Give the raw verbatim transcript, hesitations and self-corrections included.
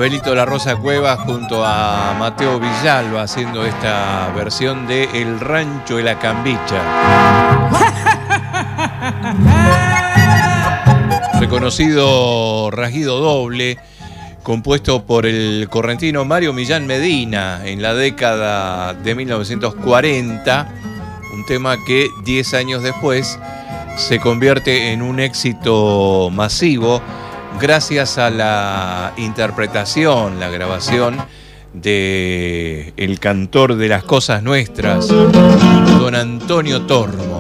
Abelito La Rosa Cuevas junto a Mateo Villalba haciendo esta versión de El Rancho de la Cambicha. Reconocido rasguido doble, compuesto por el correntino Mario Millán Medina en la década de mil novecientos cuarenta, un tema que diez años después se convierte en un éxito masivo gracias a la interpretación, la grabación de el cantor de Las Cosas Nuestras, don Antonio Tormo.